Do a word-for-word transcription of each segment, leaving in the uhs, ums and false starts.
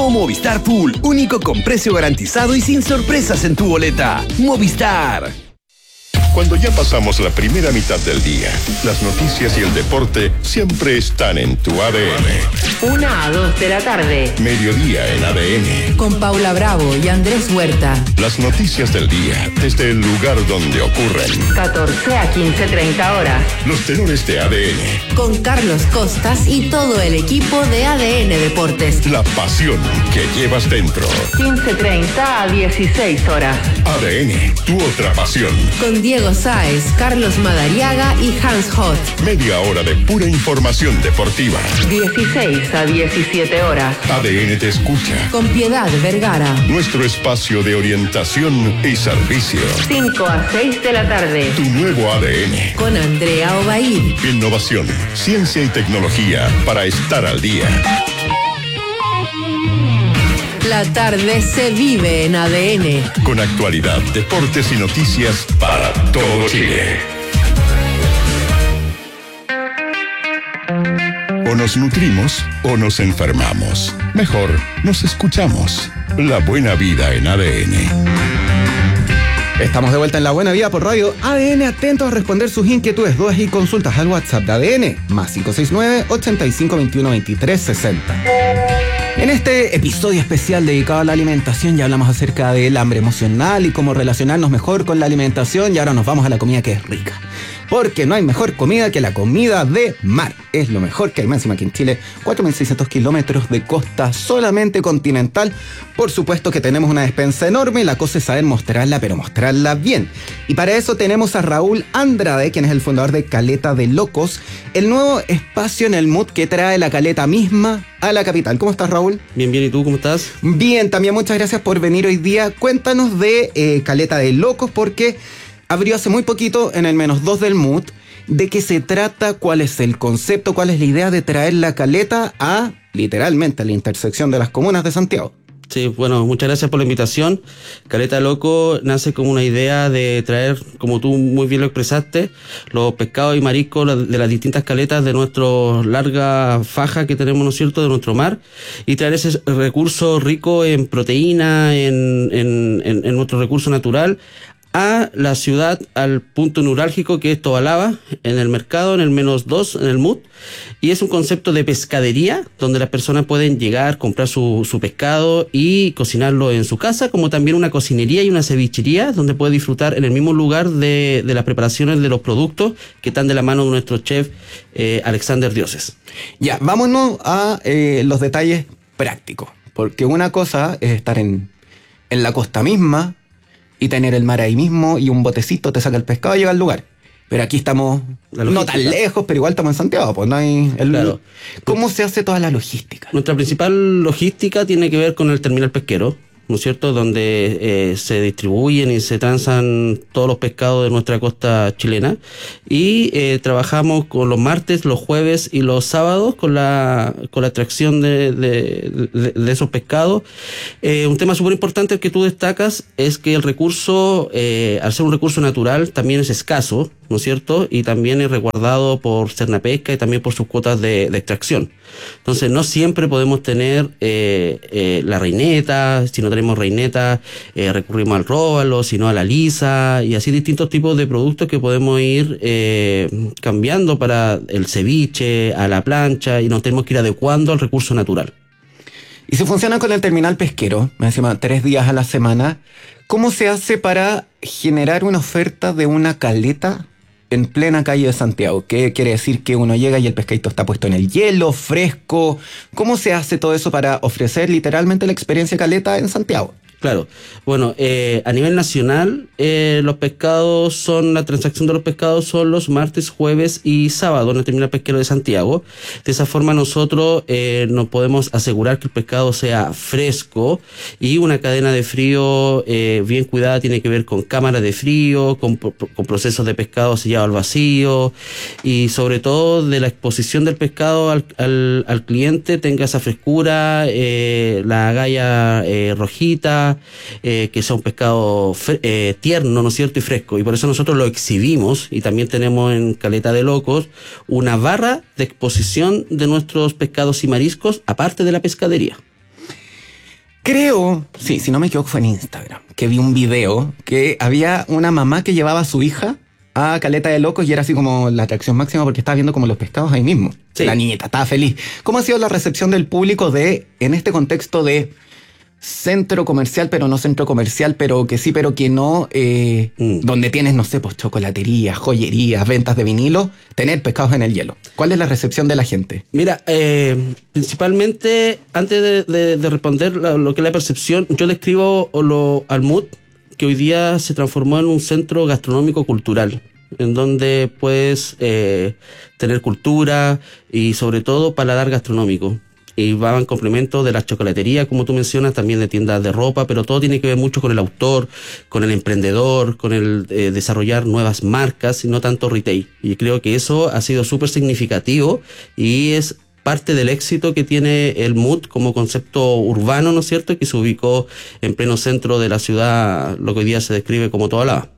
Llegó Movistar Pool, único con precio garantizado y sin sorpresas en tu boleta. Movistar. Cuando ya pasamos la primera mitad del día, las noticias y el deporte siempre están en tu A D N. Una a dos de la tarde. Mediodía en A D N. Con Paula Bravo y Andrés Huerta. Las noticias del día desde el lugar donde ocurren. catorce a quince treinta horas. Los tenores de A D N. Con Carlos Costas y todo el equipo de A D N Deportes. La pasión que llevas dentro. quince treinta a dieciséis horas. A D N, tu otra pasión. Con Diego Sáez, Carlos Madariaga y Hans Hot. Media hora de pura información deportiva. dieciséis a diecisiete horas. A D N te escucha. Con Piedad Vergara. Nuestro espacio de orientación y servicio. cinco a seis de la tarde. Tu nuevo A D N. Con Andrea Obaid. Innovación, ciencia y tecnología para estar al día. La tarde se vive en A D N. Con actualidad, deportes y noticias para todo Chile. O nos nutrimos o nos enfermamos. Mejor, nos escuchamos. La buena vida en A D N. Estamos de vuelta en La Buena Vida por Radio A D N, atentos a responder sus inquietudes, dudas y consultas al WhatsApp de A D N, más cinco seis nueve, ochenta y cinco, veintiuno, veintitrés, sesenta. En este episodio especial dedicado a la alimentación ya hablamos acerca del hambre emocional y cómo relacionarnos mejor con la alimentación, y ahora nos vamos a la comida que es rica. Porque no hay mejor comida que la comida de mar. Es lo mejor que hay. Más encima aquí en Chile, cuatro mil seiscientos kilómetros de costa solamente continental. Por supuesto que tenemos una despensa enorme y la cosa es saber mostrarla, pero mostrarla bien. Y para eso tenemos a Raúl Andrade, quien es el fundador de Caleta de Locos, el nuevo espacio en el M U D que trae la caleta misma a la capital. ¿Cómo estás, Raúl? Bien, bien. ¿Y tú cómo estás? Bien, también muchas gracias por venir hoy día. Cuéntanos de eh, Caleta de Locos, porque abrió hace muy poquito en el menos dos del M U D. ¿De qué se trata? ¿Cuál es el concepto? ¿Cuál es la idea de traer la caleta a, literalmente, a la intersección de las comunas de Santiago? Sí, bueno, muchas gracias por la invitación. Caleta Loco nace como una idea de traer, como tú muy bien lo expresaste, los pescados y mariscos de las distintas caletas de nuestra larga faja que tenemos, ¿no es cierto?, de nuestro mar, y traer ese recurso rico en proteína, en, en, en, en nuestro recurso natural, a la ciudad, al punto neurálgico que es Tobalaba, en el mercado, en el menos dos, en el M U D, y es un concepto de pescadería, donde las personas pueden llegar, comprar su, su pescado y cocinarlo en su casa, como también una cocinería y una cevichería, donde puede disfrutar en el mismo lugar de, de las preparaciones de los productos que están de la mano de nuestro chef eh, Alexander Dioses. Ya, vámonos a eh, los detalles prácticos, porque una cosa es estar en, en la costa misma, y tener el mar ahí mismo, y un botecito te saca el pescado y llega al lugar. Pero aquí estamos no tan lejos, pero igual estamos en Santiago, pues no hay... El... Claro. ¿Cómo se hace toda la logística? Nuestra principal logística tiene que ver con el terminal pesquero, ¿no es cierto?, donde eh, se distribuyen y se transan todos los pescados de nuestra costa chilena, y eh, trabajamos con los martes, los jueves y los sábados con la con la extracción de, de, de, de esos pescados. Eh, un tema súper importante que tú destacas es que el recurso, eh, al ser un recurso natural, también es escaso, ¿no es cierto?, y también es resguardado por Cernapesca y también por sus cuotas de, de extracción. Entonces no siempre podemos tener eh, eh, la reineta. Si no tenemos reineta, eh, recurrimos al róbalo, si no a la lisa, y así distintos tipos de productos que podemos ir eh, cambiando para el ceviche, a la plancha, y nos tenemos que ir adecuando al recurso natural. Y si funciona con el terminal pesquero, me encima tres días a la semana, ¿cómo se hace para generar una oferta de una caleta en plena calle de Santiago? ¿Qué quiere decir? Que uno llega y el pescadito está puesto en el hielo, fresco. ¿Cómo se hace todo eso para ofrecer literalmente la experiencia caleta en Santiago? Claro, bueno, eh, a nivel nacional, eh, los pescados son, la transacción de los pescados son los martes, jueves y sábado en el terminal pesquero de Santiago. De esa forma nosotros eh, nos podemos asegurar que el pescado sea fresco, y una cadena de frío eh, bien cuidada tiene que ver con cámaras de frío, con, con procesos de pescado sellado al vacío, y sobre todo de la exposición del pescado al, al, al cliente tenga esa frescura, eh, la agalla eh, rojita, Eh, que sea un pescado eh, tierno, ¿no es cierto?, y fresco. Y por eso nosotros lo exhibimos, y también tenemos en Caleta de Locos una barra de exposición de nuestros pescados y mariscos, aparte de la pescadería. Creo, sí, si no me equivoco fue en Instagram, que vi un video que había una mamá que llevaba a su hija a Caleta de Locos y era así como la atracción máxima porque estaba viendo como los pescados ahí mismo. Sí. La niñita estaba feliz. ¿Cómo ha sido la recepción del público de, en este contexto de centro comercial, pero no centro comercial, pero que sí, pero que no, eh, mm. donde tienes, no sé, pues chocolaterías, joyerías, ventas de vinilo, tener pescados en el hielo? ¿Cuál es la recepción de la gente? Mira, eh, principalmente, antes de, de, de responder lo, lo que es la percepción, yo le escribo lo, al M U D, que hoy día se transformó en un centro gastronómico cultural, en donde puedes eh, tener cultura y sobre todo paladar gastronómico. Y va en complemento de las chocolaterías, como tú mencionas, también de tiendas de ropa, pero todo tiene que ver mucho con el autor, con el emprendedor, con el eh, desarrollar nuevas marcas y no tanto retail. Y creo que eso ha sido súper significativo y es parte del éxito que tiene el M U D como concepto urbano, ¿no es cierto?, que se ubicó en pleno centro de la ciudad, lo que hoy día se describe como Tobalaba.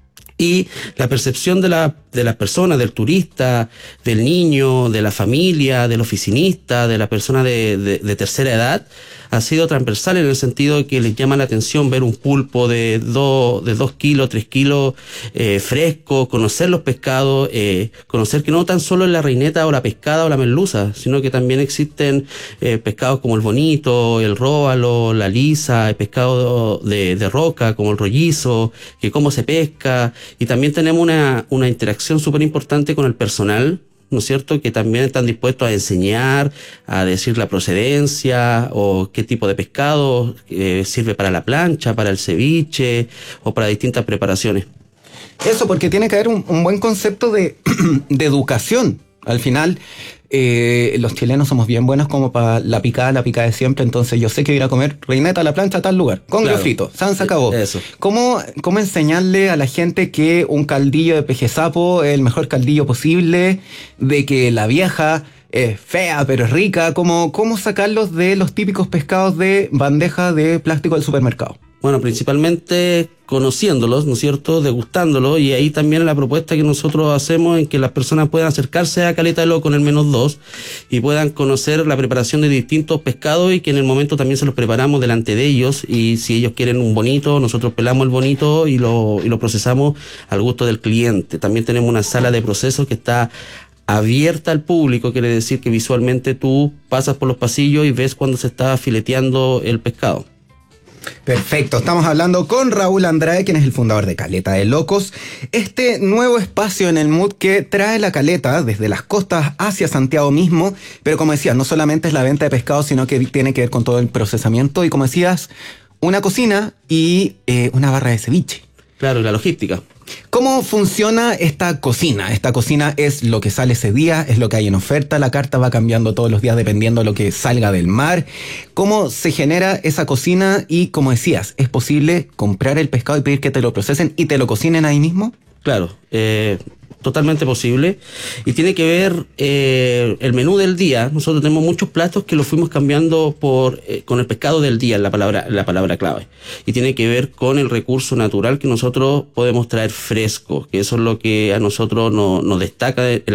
Y la percepción de la de las personas, del turista, del niño, de la familia, del oficinista, de la persona de, de, de tercera edad, ha sido transversal en el sentido de que les llama la atención ver un pulpo de dos de dos kilos, tres kilos eh, fresco, conocer los pescados, eh, conocer que no tan solo es la reineta o la pescada o la merluza, sino que también existen eh, pescados como el bonito, el róbalo, la lisa, el pescado de, de roca como el rollizo, que cómo se pesca, y también tenemos una, una interacción súper importante con el personal, ¿no es cierto?, que también están dispuestos a enseñar, a decir la procedencia o qué tipo de pescado eh, sirve para la plancha, para el ceviche o para distintas preparaciones. Eso, porque tiene que haber un, un buen concepto de, de educación. Al final, eh, los chilenos somos bien buenos como para la picada, la picada de siempre, entonces yo sé que ir a comer reineta a la plancha a tal lugar, con claro. frito, san se acabó. Eso. ¿Cómo, ¿Cómo enseñarle a la gente que un caldillo de pejesapo es el mejor caldillo posible, de que la vieja es fea pero es rica? ¿Cómo, cómo sacarlos de los típicos pescados de bandeja de plástico del supermercado? Bueno, principalmente conociéndolos, ¿no es cierto?, degustándolos, y ahí también la propuesta que nosotros hacemos en que las personas puedan acercarse a Caleta de Locos en el menos dos y puedan conocer la preparación de distintos pescados, y que en el momento también se los preparamos delante de ellos, y si ellos quieren un bonito, nosotros pelamos el bonito y lo, y lo procesamos al gusto del cliente. También tenemos una sala de procesos que está abierta al público, quiere decir que visualmente tú pasas por los pasillos y ves cuando se está fileteando el pescado. Perfecto, estamos hablando con Raúl Andrade, quien es el fundador de Caleta de Locos, este nuevo espacio en el M U D que trae la caleta desde las costas hacia Santiago mismo, pero como decías, no solamente es la venta de pescado, sino que tiene que ver con todo el procesamiento y, como decías, una cocina y eh, una barra de ceviche. Claro, y la logística. ¿Cómo funciona esta cocina? Esta cocina es lo que sale ese día, es lo que hay en oferta, la carta va cambiando todos los días dependiendo de lo que salga del mar. ¿Cómo se genera esa cocina? Y como decías, ¿es posible comprar el pescado y pedir que te lo procesen y te lo cocinen ahí mismo? Claro, eh, totalmente posible. Y tiene que ver eh, el menú del día. Nosotros tenemos muchos platos que los fuimos cambiando por eh, con el pescado del día, la palabra, la palabra clave. Y tiene que ver con el recurso natural que nosotros podemos traer fresco, que eso es lo que a nosotros no, nos destaca de,